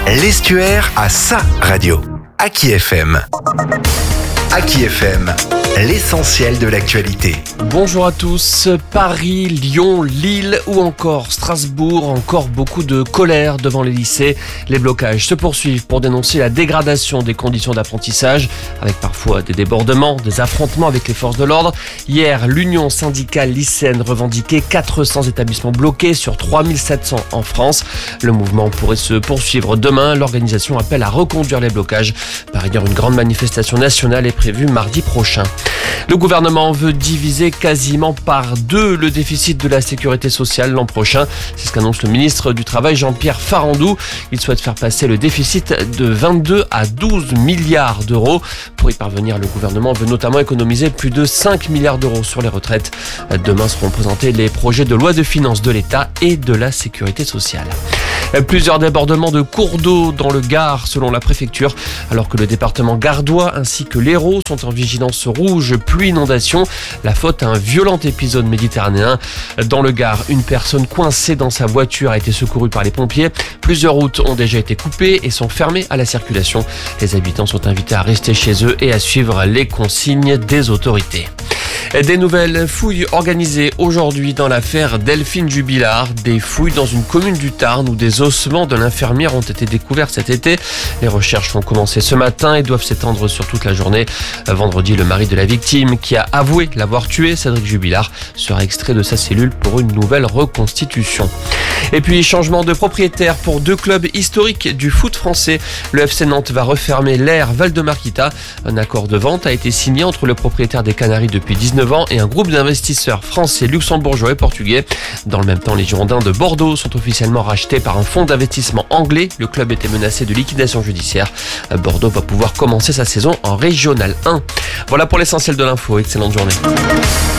L'Estuaire a sa radio. Aki FM. Aki FM, l'essentiel de l'actualité. Bonjour à tous. Paris, Lyon, Lille ou encore Strasbourg, encore beaucoup de colère devant les lycées. Les blocages se poursuivent pour dénoncer la dégradation des conditions d'apprentissage, avec parfois des débordements, des affrontements avec les forces de l'ordre. Hier, l'Union syndicale lycéenne revendiquait 400 établissements bloqués sur 3700 en France. Le mouvement pourrait se poursuivre demain. L'organisation appelle à reconduire les blocages. Par ailleurs, une grande manifestation nationale est prévue mardi prochain. Le gouvernement veut diviser quasiment par 2 le déficit de la sécurité sociale l'an prochain. C'est ce qu'annonce le ministre du Travail Jean-Pierre Farandou. Il souhaite faire passer le déficit de 22 à 12 milliards d'euros. Pour y parvenir, le gouvernement veut notamment économiser plus de 5 milliards d'euros sur les retraites. Demain seront présentés les projets de loi de finances de l'État et de la sécurité sociale. Plusieurs débordements de cours d'eau dans le Gard selon la préfecture, alors que le département gardois ainsi que l'Hérault sont en vigilance rouge pluie-inondation. La faute à un violent épisode méditerranéen. Dans le Gard, une personne coincée dans sa voiture a été secourue par les pompiers. Plusieurs routes ont déjà été coupées et sont fermées à la circulation. Les habitants sont invités à rester chez eux et à suivre les consignes des autorités. Des nouvelles fouilles organisées aujourd'hui dans l'affaire Delphine Jubilard. Des fouilles dans une commune du Tarn où des ossements de l'infirmière ont été découverts cet été. Les recherches ont commencé ce matin et doivent s'étendre sur toute la journée. Vendredi, le mari de la victime, qui a avoué l'avoir tué, Cédric Jubilard, sera extrait de sa cellule pour une nouvelle reconstitution. Et puis, changement de propriétaire pour 2 clubs historiques du foot français. Le FC Nantes va refermer l'Air Valdemarquita. Un accord de vente a été signé entre le propriétaire des Canaries depuis 19 ans et un groupe d'investisseurs français, luxembourgeois et portugais. Dans le même temps, les Girondins de Bordeaux sont officiellement rachetés par un fonds d'investissement anglais. Le club était menacé de liquidation judiciaire. Bordeaux va pouvoir commencer sa saison en Régional 1. Voilà pour l'essentiel de l'info. Excellente journée.